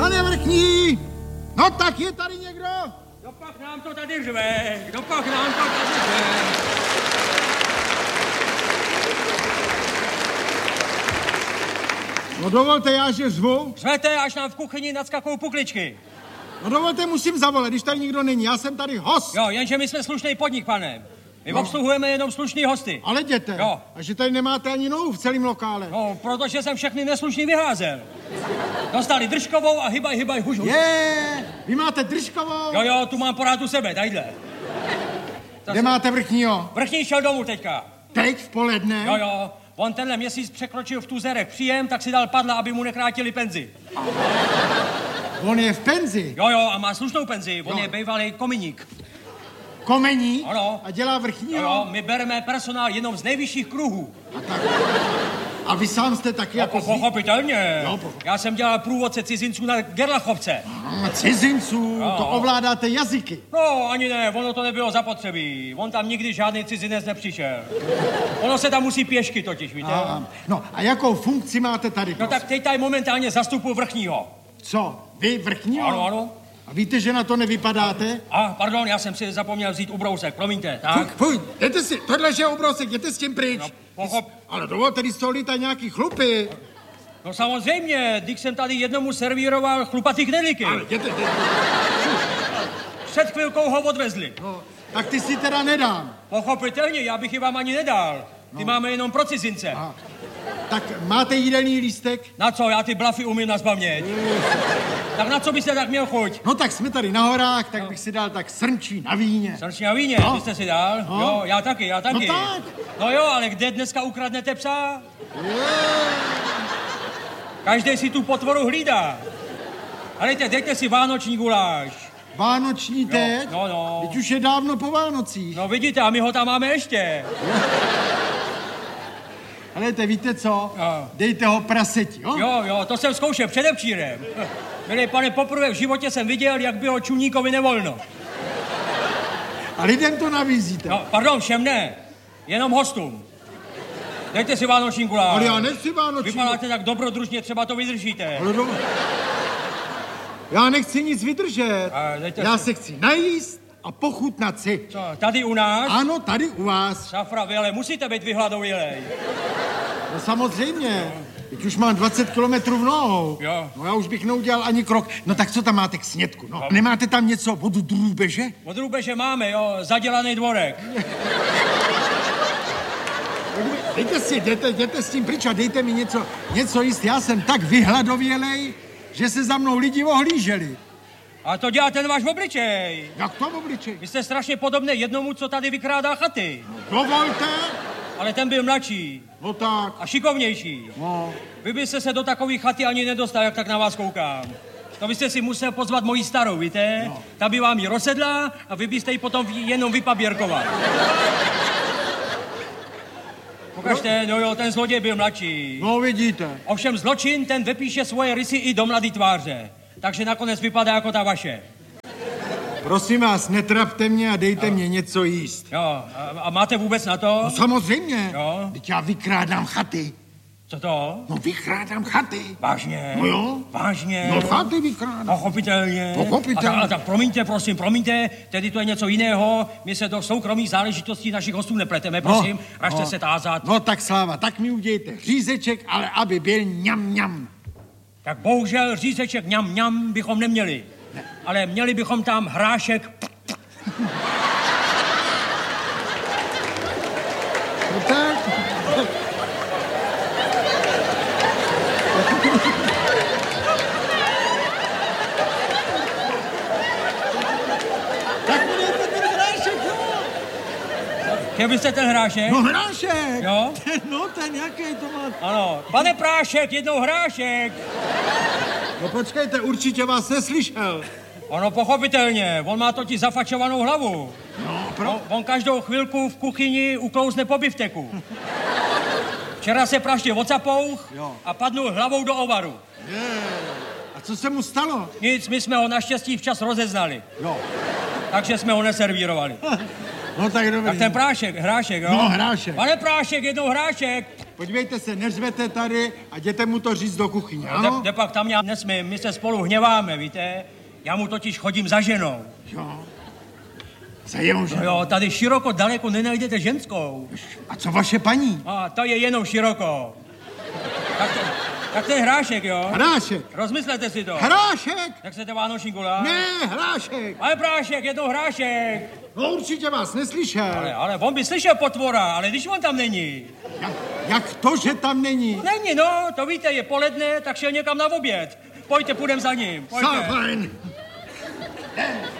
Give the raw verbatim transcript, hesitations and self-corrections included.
Pane vrchní! No tak je tady někdo? Dopak nám to tady řve, dopak nám to tady řve. No dovolte, já že řvu. Řvete, až nám v kuchyni nadskakou pukličky. No dovolte, musím zavolat, když tady nikdo není, já jsem tady host. Jo, jenže my jsme slušný podnik, pane. My no. obsluhujeme jenom slušný hosty. Ale jděte. Jo. A že tady nemáte ani nohu v celém lokále. No, protože jsem všechny neslušný vyházel. Dostali držkovou a hybaj, hybaj, huž, huž. Je, vy máte držkovou? Jo, jo, tu mám porád u sebe, tadyhle. Kde máte vrchního? Vrchní šel domů teďka. Teď v poledne? Jo, jo. On tenhle měsíc překročil v tuzerech příjem, tak si dal padla, aby mu nekrátili penzi. On je v penzi? Jo, jo, a má slušnou penzi. On jo. je bývalý kominík. Komení? Ano. A dělá vrchního? Jo, my bereme personál jenom z nejvyšších kruhů. A tak. A vy sám jste taky no, jako... Pochopitelně. Jo, pochop... Já jsem dělal průvodce cizinců na Gerlachovce. A cizinců? Jo. To ovládáte jazyky. No, ani ne, ono to nebylo zapotřebí. On tam nikdy žádný cizinec nepřišel. Ono se tam musí pěšky totiž, víte? A, no, a jakou funkci máte tady? No tak teď tady momentálně zastupuji vrchního. Co? Vy vrchního? Ano, ano. A víte, že na to nevypadáte? A, pardon, já jsem si zapomněl vzít ubrousek, promiňte, tak? Pojď, jděte si, tohle je ubrousek, jděte s tím pryč. No, pochop... Ale dovolte, když jsou lítají nějaký chlupy. No samozřejmě, když jsem tady jednomu servíroval chlupatý knedlíky. Ale jděte, jděte. Před chvilkou ho odvezli. No, tak ty si teda nedám. Pochopitelně, já bych ji vám ani nedal. Ty no. máme jenom pro cizince. Aha. Tak máte jídelný lístek? Na co? Já ty blafy umím nazpaměť. Tak na co byste tak měl chuť? No tak jsme tady na horách, tak no. bych si dal tak srnčí na víně. Srnčí na víně? No. Ty jste si dal? No. Jo, já taky, já taky. No tak. No jo, ale kde dneska ukradnete psa? Každý si tu potvoru hlídá. Helejte, dejte si vánoční guláš. Vánoční teď? No, no. Teď už je dávno po Vánocích. No vidíte, a my ho tam máme ještě. Helejte, víte co? No. Dejte ho praseti, jo? Jo, jo, to jsem zkoušel předevčírem. Milý pane, poprvé v životě jsem viděl, jak bylo čuníkovi nevolno. A lidem to navízíte. No, pardon, všem ne. Jenom hostům. Dejte si vánoční guláš. Ale já nechci vánoční. Vypadáte tak dobrodružně, třeba to vydržíte. Ale do... Já nechci nic vydržet. Já si. se chci najíst a pochutnat si. Co, tady u nás? Ano, tady u vás. Safra, vy ale musíte být vyhladovělej. No samozřejmě. Teď už mám dvacet kilometrů v nohou. Jo. No já už bych neudělal ani krok. No tak co tam máte k snědku? No, no. Nemáte tam něco od drůbeže? Od drůbeže máme, jo, zadělaný dvorek. Dejte si, jděte, jděte s tím pryč a dejte mi něco, něco jíst. Já jsem tak vyhladovělej, že se za mnou lidi ohlíželi. A to dělá ten váš obličej. Jak to obličej? Vy jste strašně podobný jednomu, co tady vykrádá chaty. No, dovolte. Ale ten byl mladší. No tak. A šikovnější. No. Vy byste se do takové chaty ani nedostal, jak tak na vás koukám. To byste si musel pozvat moji starou, víte? No. Ta by vám ji rozsedla a vy byste ji potom jenom vypaběrkoval. Pokažte, no jo, ten zloděj byl mladší. No vidíte. Ovšem zločin, ten vypíše svoje rysy i do mladý tváře. Takže nakonec vypadá jako ta vaše. Prosím vás, netrapte mě a dejte jo. mě něco jíst. Jo, a, a máte vůbec na to? No samozřejmě. Jo. Teď já vykrádám chaty. Co to? No vykrádám chaty. Vážně? No jo. Vážně? No chaty vykrádám. Pochopitelně. Pochopitelně. A, a tak promiňte, prosím, promiňte, tedy to je něco jiného. My se do soukromých záležitostí našich hostů nepleteme, prosím. No, ražte no. se tázat. No tak sláva, tak mi udějte řízeček, ale aby byl ňam ňam. Tak bohužel řízeček ňam ňam bychom neměli. Ne. Ale měli bychom tam hrášek. No tak. Tak mi dejte ten hrášek, jo. Chtěl byste ten hrášek? No hrášek. Jo? Ten, no ten, jaký to má. Ano. Pane Prášek, jednou hrášek. No počkejte, určitě vás neslyšel. Ono pochopitelně, on má totiž zafačovanou hlavu. No, pro... on, on každou chvilku v kuchyni uklouzne po bifteku. Včera se praště odsapouch a padnul hlavou do ovaru. Je. A co se mu stalo? Nic, my jsme ho naštěstí včas rozeznali. Jo. Takže jsme ho neservírovali. No tak dobrý. Tak ten Prášek, hrášek, jo? No, hrášek. Pane Prášek, jednou hrášek. Podívejte se, neřvete tady a jděte mu to říct do kuchyně, No, ano? de, de pak tam já nesmím, my se spolu hněváme, víte? Já mu totiž chodím za ženou. Jo. Za jeho No ženou. jo, tady široko daleko nenajdete ženskou. A co vaše paní? A ta je jenom široko. Tak, to, tak ten hrášek, jo? Hrášek. Rozmyslete si to. Hrášek! Jak se to vánoční gula? Ne, hrášek. Ale prášek, je to hrášek. No určitě vás neslyšel. Ale, ale on by slyšel potvora, ale když on tam není. Jak, jak to, že tam není? Není, no, to víte, je poledne, tak šel někam na oběd. Pojďte, půjdem za ním, pojďte. Fajn.